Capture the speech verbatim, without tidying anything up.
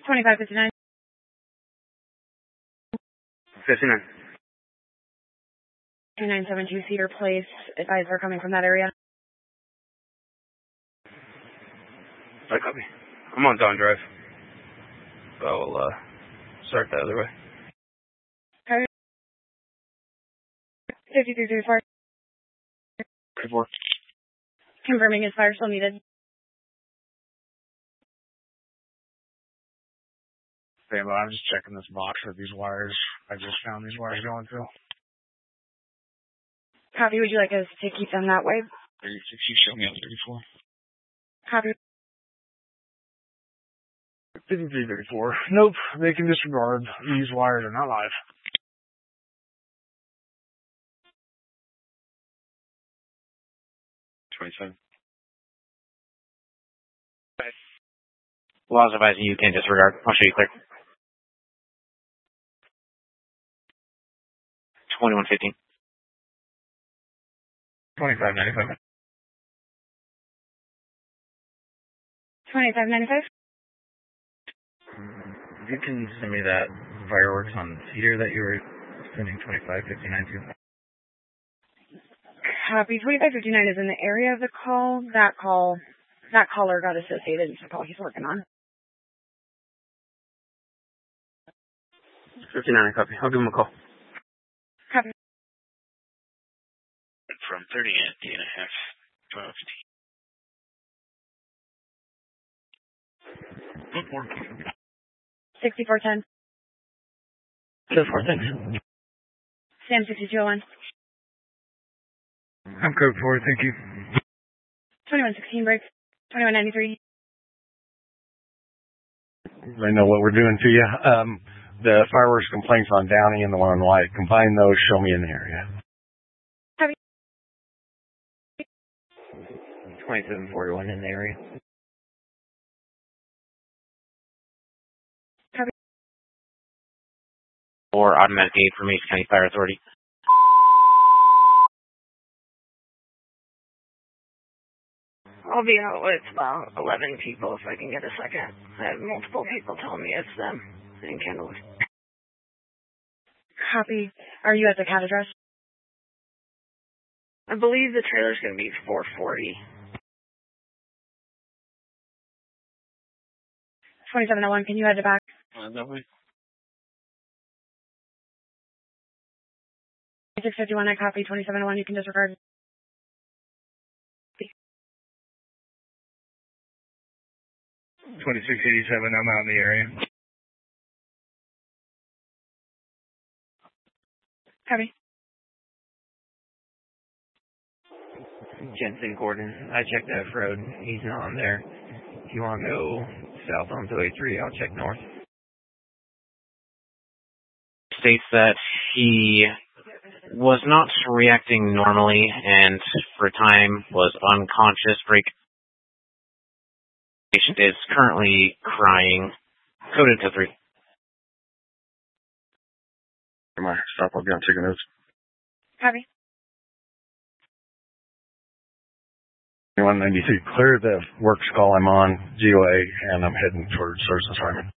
twenty-five fifty-nine. fifty-nine. two nine seven two Cedar Place. Advise are coming from that area. I copy. I'm on Dawn Drive. I will uh, start the other way. fifty-three thirty-four. thirty-four. Confirming is fire still needed. Okay, but I'm just checking this box with these wires. I just found these wires going through. Copy. Would you like us to keep them that way? thirty-six, you show me on thirty-four. Copy. fifty-three thirty-four. Nope, they can disregard. These wires are not live. twenty-seven. Laws advising you can disregard. I'll show you clear. twenty-one fifteen. twenty-five ninety-five. twenty-five ninety-five. You can send me that fireworks on Cedar that you were sending twenty-five fifty-nine to. Copy. twenty-five fifty-nine is in the area of the call. That call, that caller got associated with the call he's working on. fifty-nine, copy. I'll give him a call. Copy. From thirty and a half, twelve fifteen. sixty-four ten. sixty-four, thanks. Sam sixty-two oh one. I'm code four, thank you. twenty-one sixteen break. twenty-one ninety-three. I know what we're doing to you. Um, the fireworks complaints on Downey and the one on White. Combine those, show me in the area. Copy. twenty-seven forty-one in the area. Copy. Or automatic aid from Mason County Fire Authority. I'll be out with about eleven people if I can get a second. I have multiple people telling me it's them in Kendall. Copy. Are you at the cat address? I believe the trailer's going to be four forty. twenty-seven oh one, can you head it back? Uh, that way. six fifty-one, I copy. twenty-seven oh one, you can disregard. twenty-six eighty-seven, I'm out in the area. Copy. Jensen Gordon, I checked that road. He's not on there. If you want to go south on two eighty-three, I'll check north. States that he was not reacting normally and for a time was unconscious. Break. Patient is currently crying. Coded to three. Stop, I'll be on taking notes. Copy. one ninety-three, clear the works call I'm on, G O A, and I'm heading towards Source Assignment.